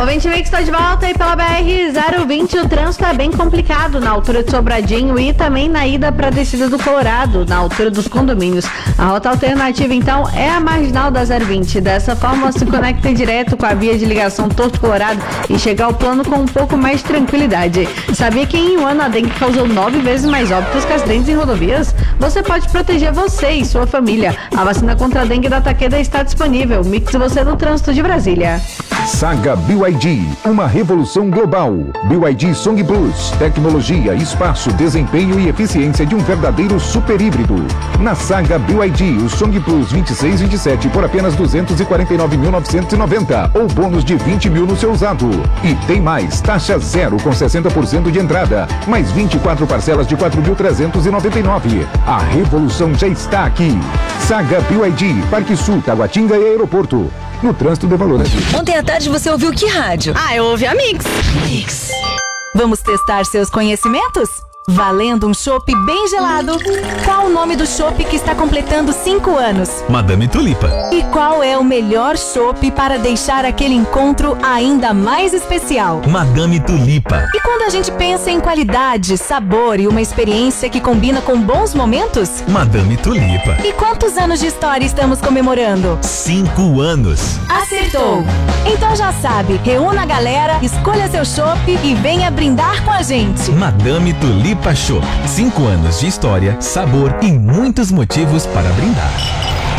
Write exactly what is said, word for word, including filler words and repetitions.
Ouvinte Mix está de volta aí pela B R zero vinte. O trânsito é bem complicado na altura de Sobradinho e também na ida para a descida do Colorado, na altura dos condomínios. A rota alternativa, então, é a marginal da zero vinte. Dessa forma, se conecta direto com a via de ligação Torto Colorado e chega ao plano com um pouco mais de tranquilidade. Sabia que em um ano a dengue causou nove vezes mais óbitos que acidentes em rodovias? Você pode proteger você e sua família. A vacina contra a dengue da Takeda está disponível. Mix você no trânsito de Brasília. Saga B Y D, uma revolução global. B Y D Song Plus, tecnologia, espaço, desempenho e eficiência de um verdadeiro super híbrido. Na Saga B Y D, o Song Plus vinte e seis vinte e sete por apenas duzentos e quarenta e nove mil novecentos e noventa ou bônus de vinte mil no seu usado. E tem mais, taxa zero com sessenta por cento de entrada, mais vinte e quatro parcelas de quatro mil trezentos e noventa e nove. A revolução já está aqui. Saga B Y D, Parque Sul, Taguatinga e Aeroporto. No trânsito de Valor. Ontem à tarde você ouviu que rádio? Ah, eu ouvi a Mix. Mix. Vamos testar seus conhecimentos? Valendo um chopp bem gelado. Qual o nome do chopp que está completando cinco anos? Madame Tulipa. E qual é o melhor chopp para deixar aquele encontro ainda mais especial? Madame Tulipa. E quando a gente pensa em qualidade, sabor e uma experiência que combina com bons momentos? Madame Tulipa. E quantos anos de história estamos comemorando? Cinco anos. Acertou! Então já sabe, reúna a galera, escolha seu chopp e venha brindar com a gente. Madame Tulipa Chopp. Cinco anos de história, sabor e muitos motivos para brindar.